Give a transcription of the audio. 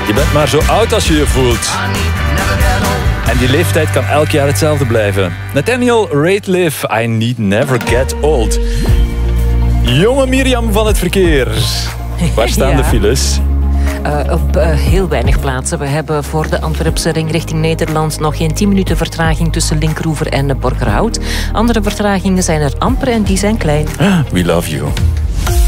Je bent maar zo oud als je je voelt. En die leeftijd kan elk jaar hetzelfde blijven. Nathaniel Rateliff, I Need Never Get Old. Jonge Mirjam van het verkeer. Waar staan de files? Op heel weinig plaatsen. We hebben voor de Antwerpse ring richting Nederland nog geen 10 minuten vertraging tussen Linkeroever en Borgerhout. Andere vertragingen zijn er amper en die zijn klein. We love you.